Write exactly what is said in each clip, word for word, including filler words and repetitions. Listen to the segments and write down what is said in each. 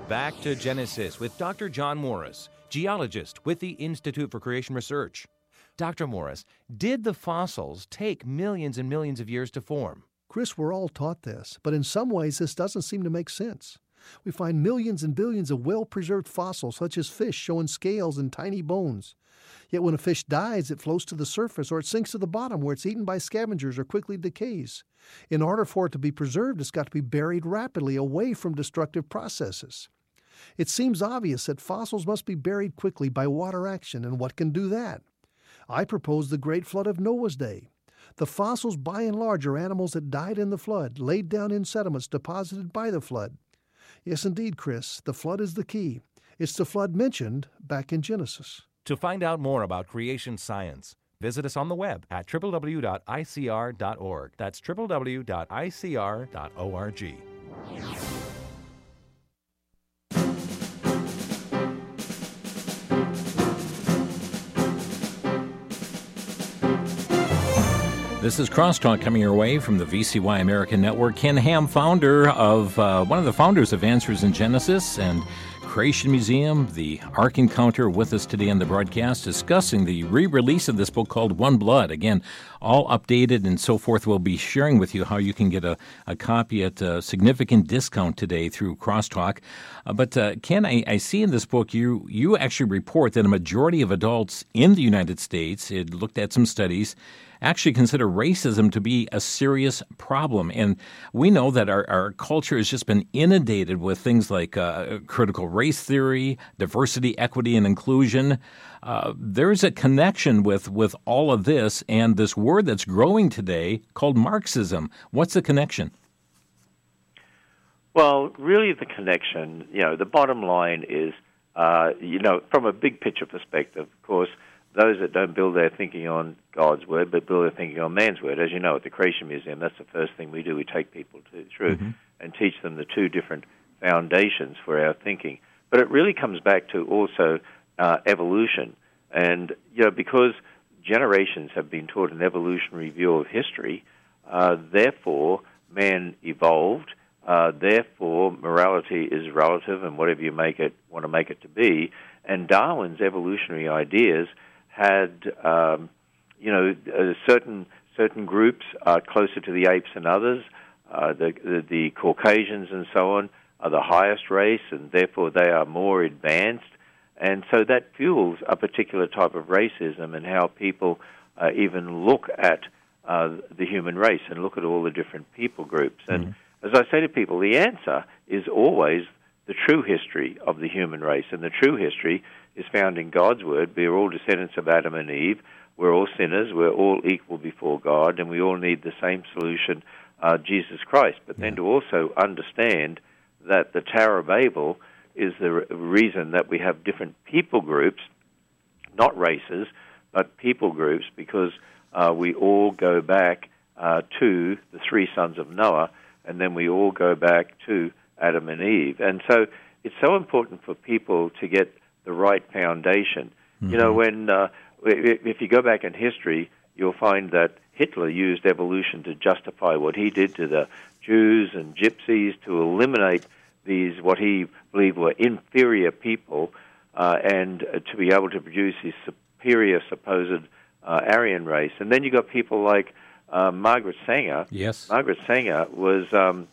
Back to Genesis with Doctor John Morris, geologist with the Institute for Creation Research. Doctor Morris, did the fossils take millions and millions of years to form? Chris, we're all taught this, but in some ways this doesn't seem to make sense. We find millions and billions of well-preserved fossils, such as fish showing scales and tiny bones. Yet when a fish dies, it floats to the surface or it sinks to the bottom where it's eaten by scavengers or quickly decays. In order for it to be preserved, it's got to be buried rapidly away from destructive processes. It seems obvious that fossils must be buried quickly by water action, and what can do that? I propose the Great Flood of Noah's day. The fossils, by and large, are animals that died in the flood, laid down in sediments deposited by the flood. Yes, indeed, Chris, the flood is the key. It's the flood mentioned back in Genesis. To find out more about creation science, visit us on the web at w w w dot i c r dot org. That's w w w dot i c r dot org. This is Crosstalk coming your way from the V C Y American Network. Ken Ham, founder of, uh, one of the founders of Answers in Genesis and Creation Museum, the Ark Encounter, with us today on the broadcast, discussing the re-release of this book called One Blood. Again, all updated and so forth. We'll be sharing with you how you can get a, a copy at a significant discount today through Crosstalk. Uh, but uh, Ken, I, I see in this book you you actually report that a majority of adults in the United States, it looked at some studies, actually consider racism to be a serious problem. And we know that our, our culture has just been inundated with things like uh, critical race theory, diversity, equity, and inclusion. Uh, there's a connection with, with all of this and this word that's growing today called Marxism. What's the connection? Well, really the connection, you know, the bottom line is, uh, you know, from a big picture perspective, of course, those that don't build their thinking on God's word, but build their thinking on man's word. As you know, at the Creation Museum, that's the first thing we do. We take people to, through mm-hmm. and teach them the two different foundations for our thinking. But it really comes back to also uh, evolution. And, you know, because generations have been taught an evolutionary view of history, uh, therefore man evolved, uh, therefore morality is relative and whatever you make it, want to make it to be. And Darwin's evolutionary ideas had, um, you know, uh, certain certain groups are closer to the apes than others. Uh, the, the the Caucasians and so on are the highest race, and therefore they are more advanced. And so that fuels a particular type of racism and how people uh, even look at uh, the human race and look at all the different people groups. And mm-hmm. as I say to people, the answer is always the true history of the human race. And the true history is found in God's Word. We are all descendants of Adam and Eve. We're all sinners. We're all equal before God, and we all need the same solution, uh, Jesus Christ. But yeah. then to also understand that the Tower of Babel is the re- reason that we have different people groups, not races, but people groups, because uh, we all go back uh, to the three sons of Noah, and then we all go back to Adam and Eve. And so it's so important for people to get the right foundation. Mm-hmm. You know, when uh, if you go back in history, you'll find that Hitler used evolution to justify what he did to the Jews and Gypsies, to eliminate these, what he believed were inferior people, uh, and uh, to be able to produce his superior supposed uh, Aryan race. And then you got people like uh, Margaret Sanger. Yes. Margaret Sanger was um,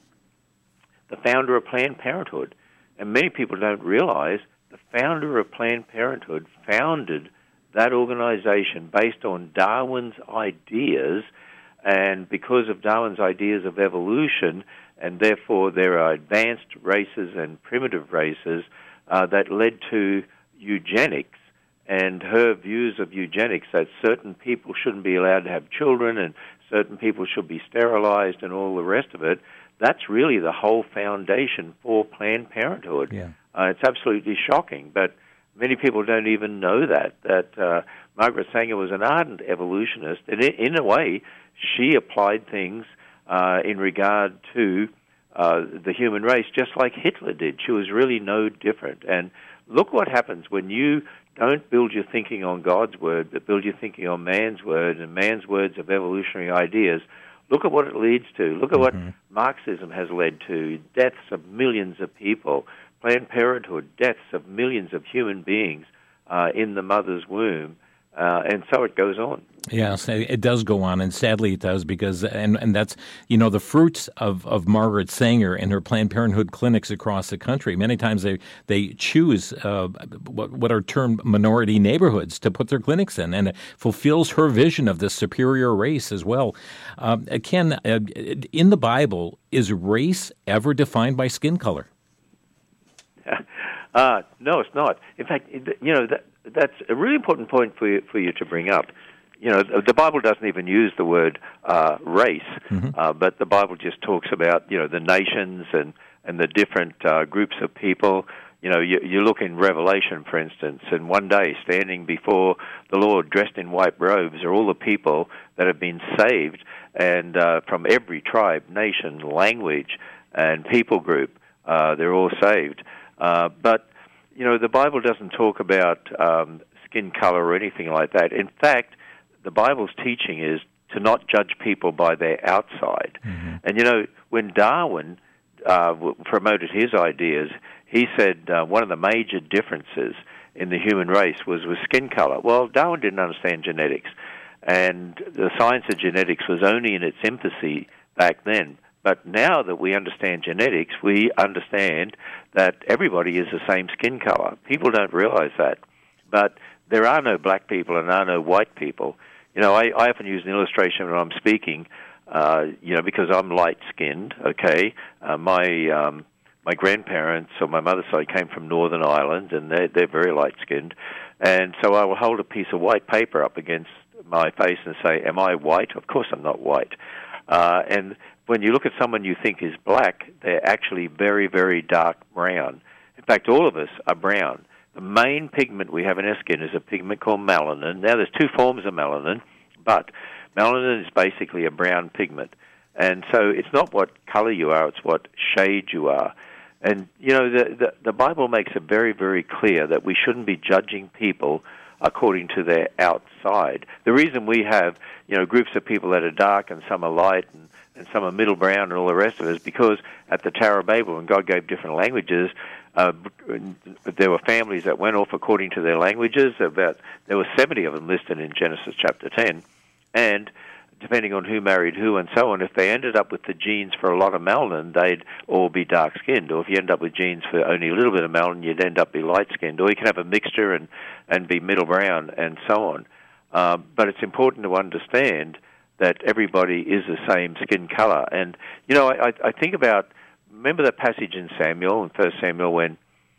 the founder of Planned Parenthood. And many people don't realize the founder of Planned Parenthood founded that organization based on Darwin's ideas, and because of Darwin's ideas of evolution, and therefore there are advanced races and primitive races, uh, that led to eugenics, and her views of eugenics, that certain people shouldn't be allowed to have children and certain people should be sterilized and all the rest of it. That's really the whole foundation for Planned Parenthood. Yeah. Uh, it's absolutely shocking, but many people don't even know that, that uh, Margaret Sanger was an ardent evolutionist, and in a way, she applied things uh, in regard to uh, the human race just like Hitler did. She was really no different. And look what happens when you don't build your thinking on God's word, but build your thinking on man's word and man's words of evolutionary ideas. Look at what it leads to. Look at mm-hmm. what Marxism has led to, deaths of millions of people, Planned Parenthood, deaths of millions of human beings uh, in the mother's womb, uh, and so it goes on. Yes, it does go on, and sadly it does, because, and, and that's, you know, the fruits of, of Margaret Sanger and her Planned Parenthood clinics across the country. Many times they, they choose uh, what, what are termed minority neighborhoods to put their clinics in, and it fulfills her vision of this superior race as well. Uh, Ken, uh, in the Bible, is race ever defined by skin color? Uh, no, it's not. In fact, you know, that, that's a really important point for you, for you to bring up. You know, the Bible doesn't even use the word uh, race, mm-hmm. uh, but the Bible just talks about, you know, the nations and, and the different uh, groups of people. You know, you, you look in Revelation, for instance, and one day standing before the Lord dressed in white robes are all the people that have been saved, and uh, from every tribe, nation, language, and people group, uh, they're all saved. Uh, but, you know, the Bible doesn't talk about um, skin color or anything like that. In fact, the Bible's teaching is to not judge people by their outside. Mm-hmm. And, you know, when Darwin uh, promoted his ideas, he said uh, one of the major differences in the human race was with skin color. Well, Darwin didn't understand genetics, and the science of genetics was only in its infancy back then. But now that we understand genetics, we understand that everybody is the same skin color. People don't realize that. But there are no black people and there are no white people. You know, I, I often use an illustration when I'm speaking, uh, you know, because I'm light-skinned, okay? Uh, my um, my grandparents on my mother's side came from Northern Ireland, and they're, they're very light-skinned. And so I will hold a piece of white paper up against my face and say, am I white? Of course I'm not white. Uh, and when you look at someone you think is black, they're actually very, very dark brown. In fact, all of us are brown. The main pigment we have in our skin is a pigment called melanin. Now, there's two forms of melanin, but melanin is basically a brown pigment. And so it's not what color you are, it's what shade you are. And, you know, the, the, the Bible makes it very, very clear that we shouldn't be judging people according to their outside. The reason we have, you know, groups of people that are dark and some are light and, and some are middle brown and all the rest of it is because at the Tower of Babel, when God gave different languages, uh, there were families that went off according to their languages. About there were seventy of them listed in Genesis chapter ten. And depending on who married who and so on, if they ended up with the genes for a lot of melanin, they'd all be dark-skinned. Or if you end up with genes for only a little bit of melanin, you'd end up be light-skinned. Or you can have a mixture and, and be middle brown and so on. Uh, but it's important to understand that everybody is the same skin color. And, you know, I, I think about, remember that passage in Samuel, in First Samuel, when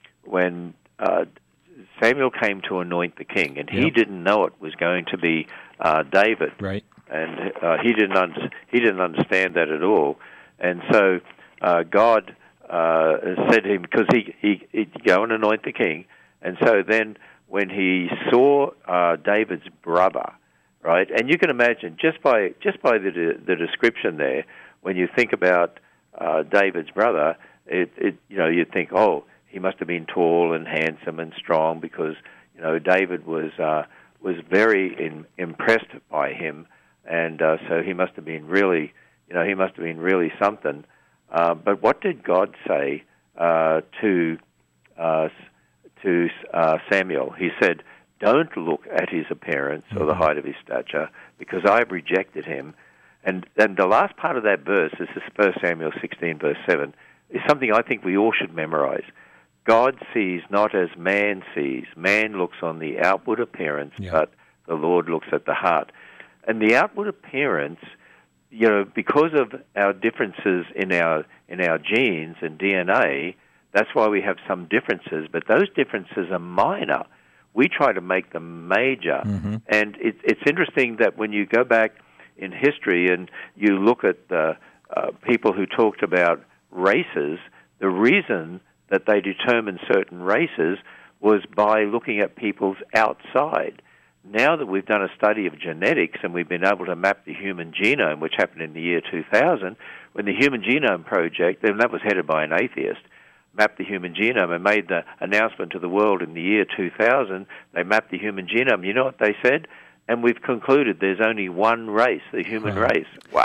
when uh, Samuel came to anoint the king, and he yep. didn't know it was going to be uh, David. Right. And uh, he didn't un- he didn't understand that at all, and so uh, God uh, said to him, because he he he'd go and anoint the king, and so then when he saw uh, David's brother, right, and you can imagine just by just by the de- the description there, when you think about uh, David's brother, it, it you know you think, oh, he must have been tall and handsome and strong, because you know David was uh, was very in, impressed by him. And uh, so he must have been really, you know, he must have been really something. Uh, but what did God say uh, to uh, to uh, Samuel? He said, "Don't look at his appearance or the height of his stature, because I have rejected him." And and the last part of that verse, this is First Samuel sixteen, verse seven, is something I think we all should memorize. God sees not as man sees. Man looks on the outward appearance, yeah. but the Lord looks at the heart. And the outward appearance, you know, because of our differences in our in our genes and D N A, that's why we have some differences. But those differences are minor. We try to make them major. Mm-hmm. And it, it's interesting that when you go back in history and you look at the uh, people who talked about races, the reason that they determined certain races was by looking at people's outside. Now that we've done a study of genetics and we've been able to map the human genome, which happened in the year two thousand, when the Human Genome Project, and that was headed by an atheist, mapped the human genome and made the announcement to the world in the year two thousand, they mapped the human genome. You know what they said? And we've concluded there's only one race, the human uh-huh. race. Wow.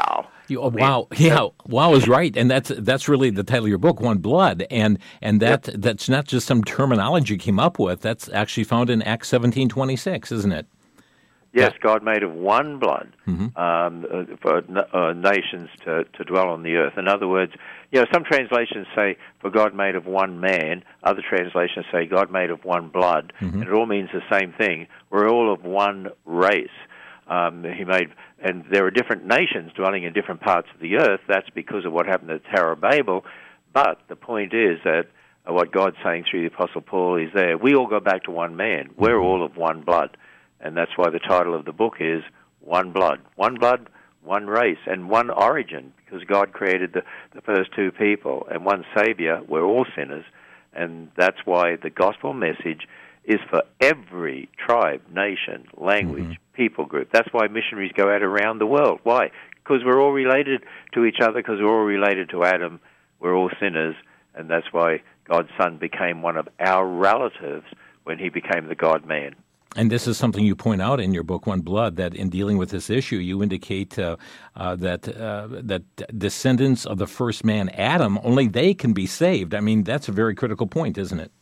You, oh, wow, yeah, wow is right, and that's that's really the title of your book, One Blood, and and that yep. that's not just some terminology you came up with. That's actually found in Acts seventeen twenty-six, isn't it? Yes, God made of one blood mm-hmm. um, for uh, nations to, to dwell on the earth. In other words, you know, some translations say, for God made of one man. Other translations say, God made of one blood. Mm-hmm. And it all means the same thing. We're all of one race. Um, he made, and there are different nations dwelling in different parts of the earth. That's because of what happened at Tower of Babel. But the point is that uh, what God's saying through the Apostle Paul is there. We all go back to one man. We're all of one blood. And that's why the title of the book is One Blood. One blood, one race, and one origin, because God created the, the first two people, and one Savior. We're all sinners, and that's why the gospel message is for every tribe, nation, language, mm-hmm. people group. That's why missionaries go out around the world. Why? Because we're all related to each other, because we're all related to Adam. We're all sinners, and that's why God's Son became one of our relatives when he became the God-man. And this is something you point out in your book, One Blood, that in dealing with this issue, you indicate uh, uh, that uh, that descendants of the first man, Adam, only they can be saved. I mean, that's a very critical point, isn't it?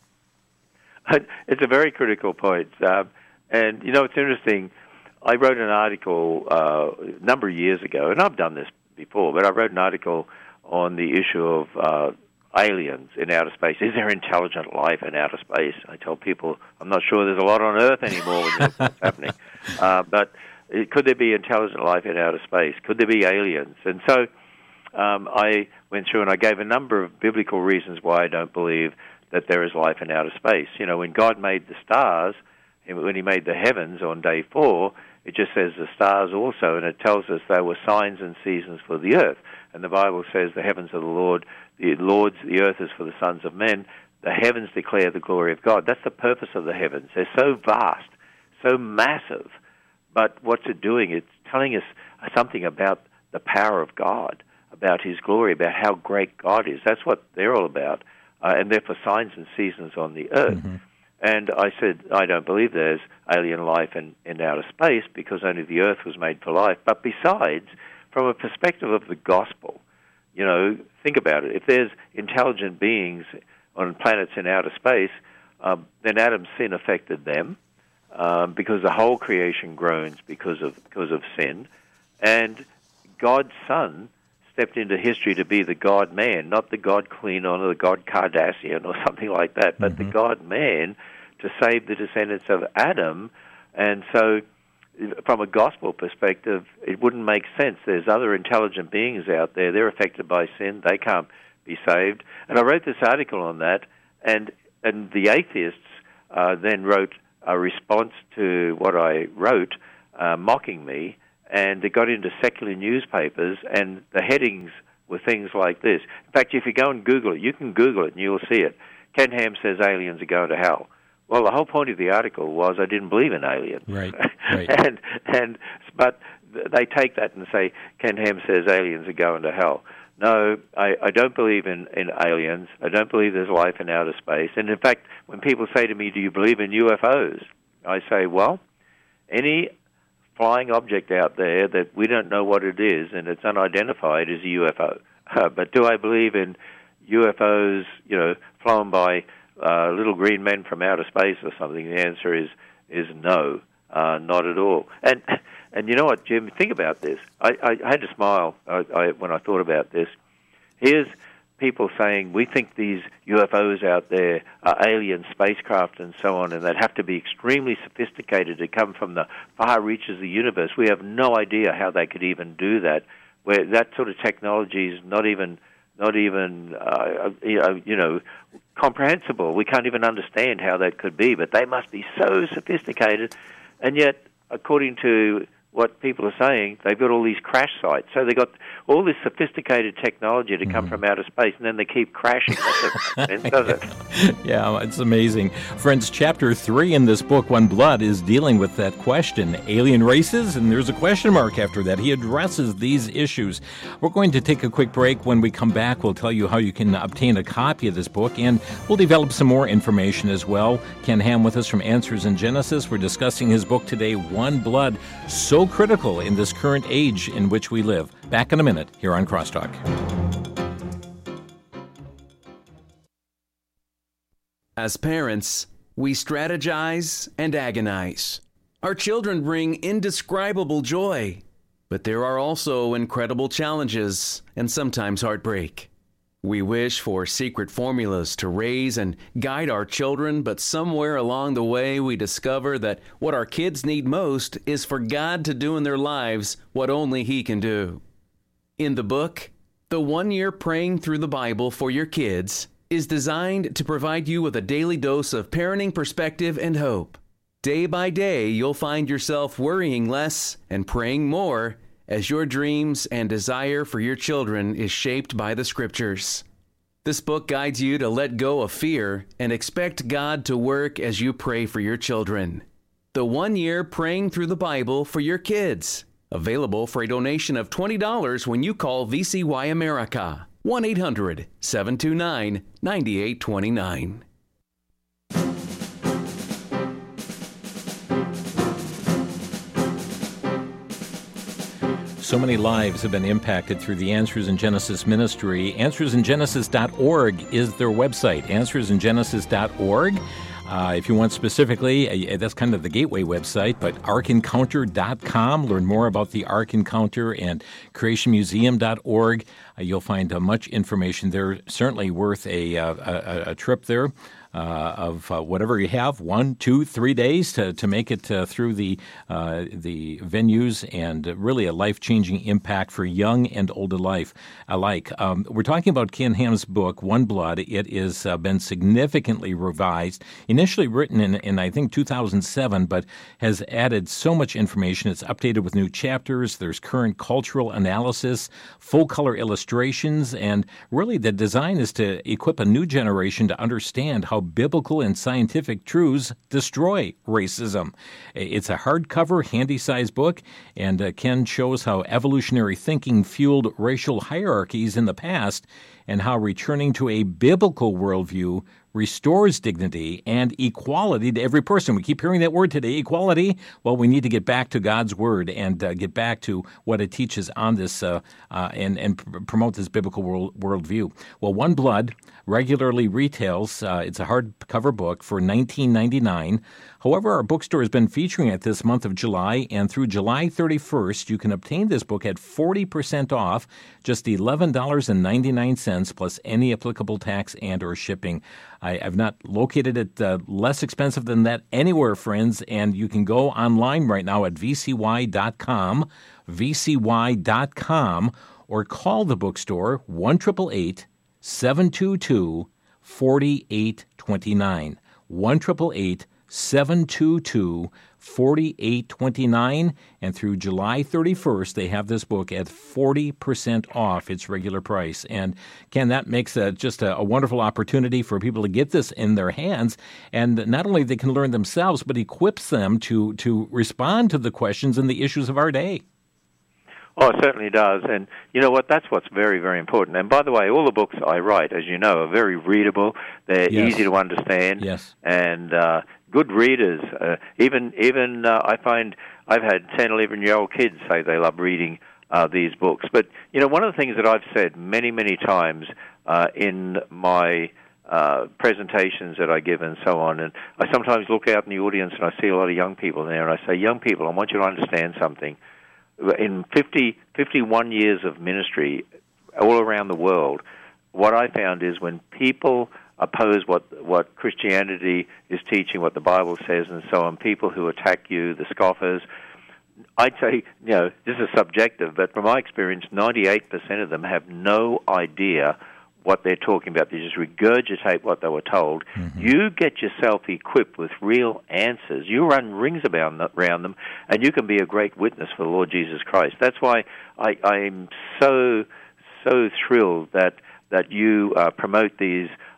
It's a very critical point. Uh, and, you know, it's interesting. I wrote an article uh, a number of years ago, and I've done this before, but I wrote an article on the issue of uh, aliens in outer space. Is there intelligent life in outer space? I tell people, I'm not sure there's a lot on Earth anymore when you look what's happening. Uh, but it, could there be intelligent life in outer space? Could there be aliens? And so um, I went through and I gave a number of biblical reasons why I don't believe that there is life in outer space. You know, when God made the stars, when he made the heavens on day four, it just says the stars also, and it tells us they were signs and seasons for the earth. And the Bible says the heavens are the Lord, the Lord's, the earth is for the sons of men. The heavens declare the glory of God. That's the purpose of the heavens. They're so vast, so massive. But what's it doing? It's telling us something about the power of God, about his glory, about how great God is. That's what they're all about. Uh, and they're for signs and seasons on the earth. Mm-hmm. And I said, I don't believe there's alien life in, in outer space because only the earth was made for life. But besides, from a perspective of the gospel, you know, think about it. If there's intelligent beings on planets in outer space, um, then Adam's sin affected them um, because the whole creation groans because of because of sin. And God's Son stepped into history to be the God-man, not the God-Queen or the God-Kardashian or something like that, but mm-hmm. the God-man to save the descendants of Adam. And so from a gospel perspective, it wouldn't make sense. There's other intelligent beings out there. They're affected by sin. They can't be saved. And I wrote this article on that, and and the atheists uh, then wrote a response to what I wrote, uh, mocking me, and it got into secular newspapers, and the headings were things like this. In fact, if you go and Google it, you can Google it and you'll see it. Ken Ham says aliens are going to hell. Well, the whole point of the article was I didn't believe in aliens. Right, right. and, and, but they take that and say, Ken Ham says aliens are going to hell. No, I, I don't believe in, in aliens. I don't believe there's life in outer space. And in fact, when people say to me, do you believe in U F Os? I say, well, any flying object out there that we don't know what it is and it's unidentified is a U F O. Uh, but do I believe in U F Os, you know, flown by uh, little green men from outer space or something? The answer is is no, uh, not at all. And and you know what, Jim? Think about this. I, I, I had to smile I, I, when I thought about this. Here's people saying we think these U F Os out there are alien spacecraft and so on, and they'd have to be extremely sophisticated to come from the far reaches of the universe. We have no idea how they could even do that. Where that sort of technology is not even not even uh, you know comprehensible. We can't even understand how that could be. But they must be so sophisticated, and yet, according to what people are saying, they've got all these crash sites. So they've got all this sophisticated technology to come mm. from outer space, and then they keep crashing. That doesn't make sense, does it? Yeah, it's amazing. Friends, chapter three in this book, One Blood, is dealing with that question, alien races, and there's a question mark after that. He addresses these issues. We're going to take a quick break. When we come back, we'll tell you how you can obtain a copy of this book, and we'll develop some more information as well. Ken Ham with us from Answers in Genesis. We're discussing his book today, One Blood. So so critical in this current age in which we live. Back in a minute here on Crosstalk. As parents, we strategize and agonize. Our children bring indescribable joy, but there are also incredible challenges and sometimes heartbreak. We wish for secret formulas to raise and guide our children, but somewhere along the way we discover that what our kids need most is for God to do in their lives what only He can do. In the book, The One Year Praying Through the Bible for Your Kids is designed to provide you with a daily dose of parenting perspective and hope. Day by day, you'll find yourself worrying less and praying more as your dreams and desire for your children is shaped by the Scriptures. This book guides you to let go of fear and expect God to work as you pray for your children. The One Year Praying Through the Bible for Your Kids. Available for a donation of twenty dollars when you call V C Y America. one eight hundred, seven two nine, nine eight two nine. So many lives have been impacted through the Answers in Genesis ministry. answers in genesis dot org is their website, answers in genesis dot org. Uh, if you want specifically, uh, that's kind of the gateway website, but ark encounter dot com. Learn more about the Ark Encounter, and creation museum dot org. Uh, you'll find uh, much information there. Certainly worth a, uh, a, a trip there. Uh, of uh, whatever you have, one, two, three days to, to make it uh, through the uh, the venues, and really a life-changing impact for young and old alike. alike. Um, we're talking about Ken Ham's book, One Blood. It has uh, been significantly revised, initially written in, in, I think, two thousand seven, but has added so much information. It's updated with new chapters. There's current cultural analysis, full-color illustrations, and really the design is to equip a new generation to understand how biblical and scientific truths destroy racism. It's a hardcover, handy-sized book, and uh, Ken shows how evolutionary thinking fueled racial hierarchies in the past and how returning to a biblical worldview restores dignity and equality to every person. We keep hearing that word today, equality. Well, we need to get back to God's Word and uh, get back to what it teaches on this uh, uh, and, and pr- promote this biblical world, worldview. Well, One Blood regularly retails. Uh, it's a hardcover book for nineteen ninety-nine dollars. However, our bookstore has been featuring it this month of July, and through July thirty-first, you can obtain this book at forty percent off, just eleven dollars and ninety-nine cents, plus any applicable tax and or shipping. I, I've not located it uh, less expensive than that anywhere, friends, and you can go online right now at v c y dot com, v c y dot com, or call the bookstore one eight eight eight, seven two two, four eight two nine, one eight eight eight, seven two two, four eight two nine, and through July thirty-first, they have this book at forty percent off its regular price. And Ken, that makes a, just a, a wonderful opportunity for people to get this in their hands, and not only they can learn themselves, but equips them to, to respond to the questions and the issues of our day. Oh, it certainly does. And you know what? That's what's very, very important. And by the way, all the books I write, as you know, are very readable. They're yes. easy to understand. Yes. And uh, good readers. Uh, even, even uh, I find I've had ten, eleven-year-old kids say they love reading uh, these books. But, you know, one of the things that I've said many, many times uh, in my uh, presentations that I give and so on, and I sometimes look out in the audience and I see a lot of young people there, and I say, young people, I want you to understand something. In fifty, fifty-one years of ministry all around the world, what I found is when people oppose what what Christianity is teaching, what the Bible says, and so on, people who attack you, the scoffers, I'd say, you know, this is subjective, but from my experience, ninety-eight percent of them have no idea what they're talking about. They just regurgitate what they were told. Mm-hmm. You get yourself equipped with real answers. You run rings around them, and you can be a great witness for the Lord Jesus Christ. That's why I, I'm so, so thrilled that, that you uh, promote these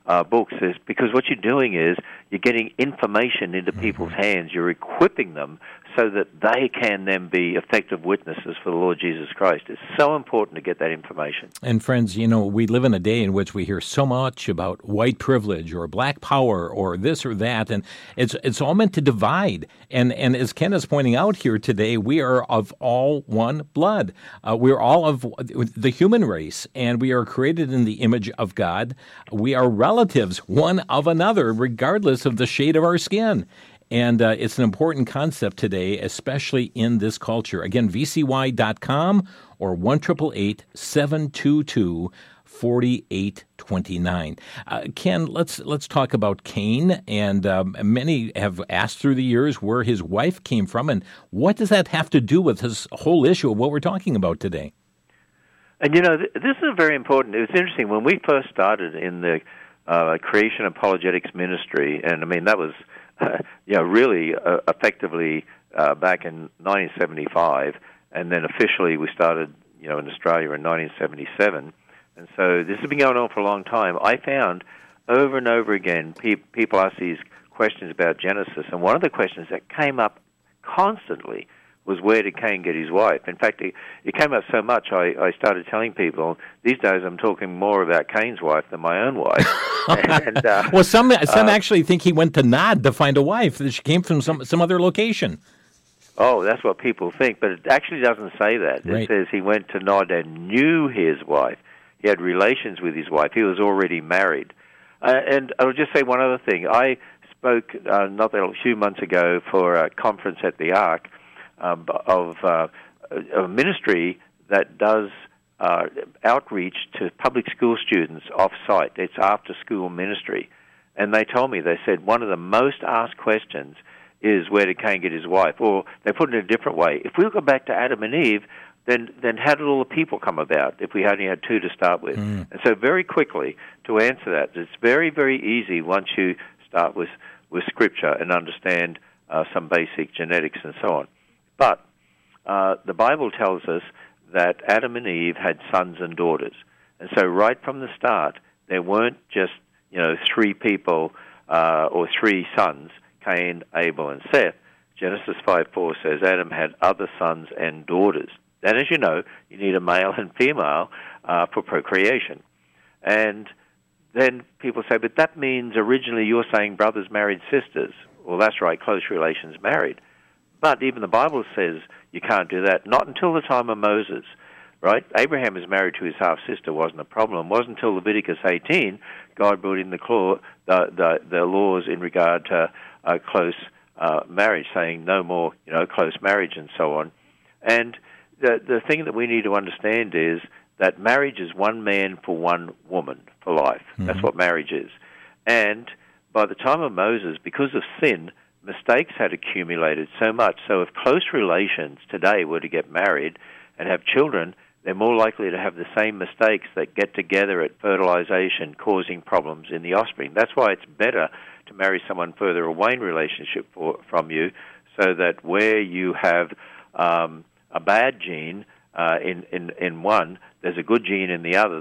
uh, books is because what you're doing is you're getting information into people's hands. You're equipping them so that they can then be effective witnesses for the Lord Jesus Christ. It's so important to get that information. And friends, you know, we live in a day in which we hear so much about white privilege or black power or this or that, and it's it's all meant to divide. And and as Ken is pointing out here today, we are of all one blood. Uh, we're all of the human race, and we are created in the image of God. We are relatives one of another, regardless of the shade of our skin. And uh, it's an important concept today, especially in this culture. Again, V C Y dot com or one eight eight eight, seven two two, four eight two nine. Uh, Ken, let's let's talk about Cain. And um, many have asked through the years where his wife came from. And what does that have to do with this whole issue of what we're talking about today? And, you know, th- this is very important. It was interesting. When we first started in the uh, Creation Apologetics Ministry, and, I mean, that was... Uh, you know, really uh, effectively uh, back in nineteen seventy-five, and then officially we started, you know, in Australia in nineteen seventy-seven. And so this has been going on for a long time. I found over and over again pe- people ask these questions about Genesis, and one of the questions that came up constantly was, where did Cain get his wife? In fact, it, it came up so much, I, I started telling people, these days I'm talking more about Cain's wife than my own wife. and, uh, well, some some uh, actually think he went to Nod to find a wife, that she came from some, some other location. Oh, that's what people think, but it actually doesn't say that. It Right. says he went to Nod and knew his wife. He had relations with his wife. He was already married. Uh, and I'll just say one other thing. I spoke uh, not that a few months ago for a conference at the Ark, Um, of uh, a ministry that does uh, outreach to public school students off-site. It's after-school ministry. And they told me, they said, one of the most asked questions is, where did Cain get his wife? Or they put it in a different way. If we go back to Adam and Eve, then, then how did all the people come about if we only had two to start with? Mm. And so very quickly, to answer that, it's very, very easy once you start with, with Scripture and understand uh, some basic genetics and so on. But uh, the Bible tells us that Adam and Eve had sons and daughters. And so right from the start, there weren't just, you know, three people uh, or three sons, Cain, Abel, and Seth. Genesis five four says Adam had other sons and daughters. And as you know, you need a male and female uh, for procreation. And then people say, but that means originally you're saying brothers married sisters. Well, that's right, close relations married. But even the Bible says you can't do that, not until the time of Moses, right? Abraham is married to his half-sister, wasn't a problem. It wasn't until Leviticus eighteen God brought in the, claw, the, the, the laws in regard to uh, close uh, marriage, saying no more, you know, close marriage and so on. And the, the thing that we need to understand is that marriage is one man for one woman for life. Mm-hmm. That's what marriage is. And by the time of Moses, because of sin, mistakes had accumulated so much. So if close relations today were to get married and have children, they're more likely to have the same mistakes that get together at fertilization, causing problems in the offspring. That's why it's better to marry someone further away in relationship for, from you, so that where you have um, a bad gene uh, in, in, in one, there's a good gene in the other